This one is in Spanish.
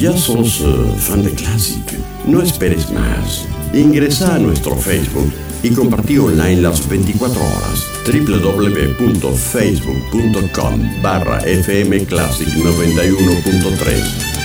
¿Ya sos fan de Classic? No esperes más. Ingresa a nuestro Facebook y compartí online las 24 horas. www.facebook.com/fmclassic 91.3